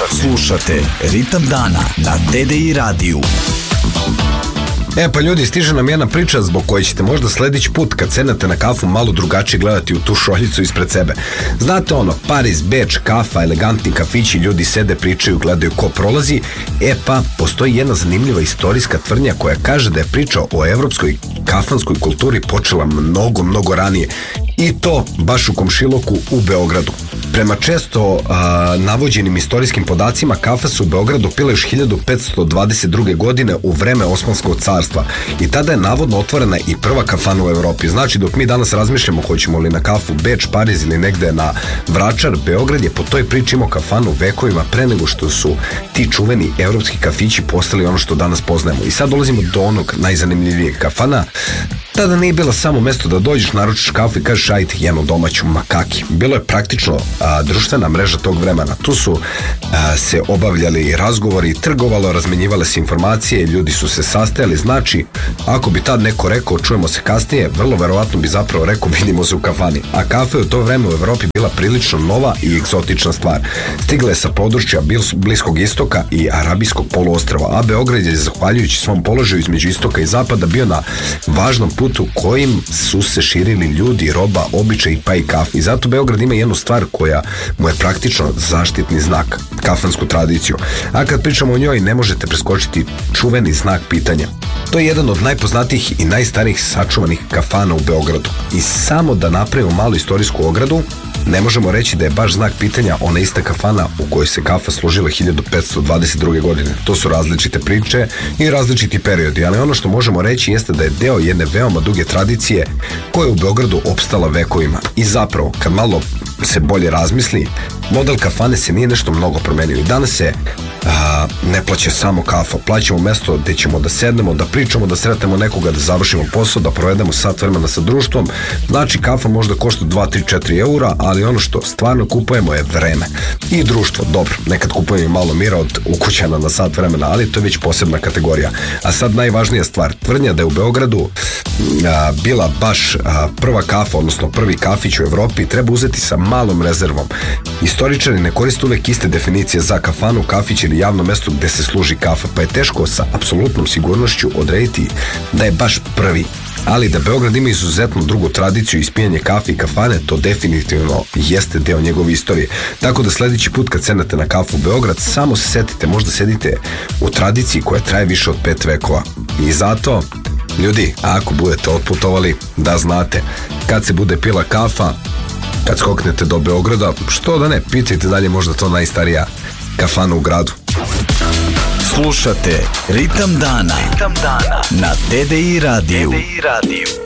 Slušate Ritam dana na TDI radiju. Pa ljudi, stiže nam jedna priča zbog koje ćete možda sledeći put kad sednete na kafu malo drugačije gledati u tu šoljicu ispred sebe. Znate ono, Pariz, Beč, kafa, elegantni kafići, ljudi sede, pričaju, gledaju ko prolazi. Pa postoji jedna zanimljiva istorijska tvrdnja koja kaže da je priča o evropskoj kafanskoj kulturi počela mnogo ranije. I to baš u komšiluku u Beogradu. Prema često navođenim istorijskim podacima, kafa se u Beogradu pila još 1522. godine u vreme Osmanskog carstva i tada je navodno otvorena i prva kafana u Evropi. Znači, dok mi danas razmišljamo hoćemo li na kafu Beč, Pariz ili negde na Vračar, Beograd je po toj priči imao kafanu vekovima pre nego što su ti čuveni evropski kafići postali ono što danas poznajemo. I sad dolazimo do onog najzanimljivijeg. Kafana tada nije bila samo mesto da dođeš, naručiš kafu i kažeš ajde jednu domaću makaki. Bilo je praktično društvena mreža tog vremena. Tu su se obavljali razgovori, trgovalo, razmenjivale se informacije, ljudi su se sastajali. Znači, ako bi tad neko rekao čujemo se kasnije, vrlo verovatno bi zapravo rekao vidimo se u kafani. A kafa je u to vreme u Evropi bila prilično nova i egzotična stvar. Stigla je sa područja Bliskog istoka i Arabijskog poluostrva, a Beograd je zahvaljujući svom položaju između istoka i zapada bio na važnom putu kojim su se širili ljudi, roba, običaj pa i kafa. I zato Beograd ima jednu stvar koja mu je praktično zaštitni znak, kafansku tradiciju. A kad pričamo o njoj ne možete preskočiti čuveni znak pitanja. To je jedan od najpoznatijih i najstarijih sačuvanih kafana u Beogradu. I samo da napravimo malu istorijsku ogradu, ne možemo reći da je baš znak pitanja ona ista kafana u kojoj se kafa služila 1522. godine. To su različite priče i različiti periodi, ali ono što možemo reći jeste da je deo jedne veoma duge tradicije koja je u Beogradu opstala vekovima. I zapravo, kad malo se bolje razmisli, model kafane se nije nešto mnogo promenio. I danas se ne plaća samo kafa, plaćamo mesto gde ćemo da sednemo, da pričamo, da sretnemo nekoga, da završimo posao, da provedemo sat vremena sa društvom. Znači, kafa možda košta 2, 3, 4 eura, ali ono što stvarno kupujemo je vreme i društvo. Dobro, nekad kupujemo i malo mira od ukućana na sat vremena, ali to je već posebna kategorija. A sad najvažnija stvar, tvrdnja da je u Beogradu bila baš prva kafa, odnosno prvi kafić u Evropi, treba uzeti sa malom rezervom. Istoričari ne koriste uvek iste definicije za kafanu, kafić ili javno mesto gde se služi kafa, pa je teško sa apsolutnom sigurnošću odrediti da je baš prvi. Ali da Beograd ima izuzetno drugu tradiciju ispijanje kafe i kafane, to definitivno jeste deo njegove istorije. Tako da sledeći put kad sednete na kafu u Beograd, samo se setite, možda sedite u tradiciji koja traje više od 5 vekova. I zato, ljudi, ako budete otputovali, da znate, kad se bude pila kafa, kad skoknete do Beograda, što da ne, pitajte dalje, možda to najstarija kafana u gradu. Slušate Ritam dana na TDI radiju.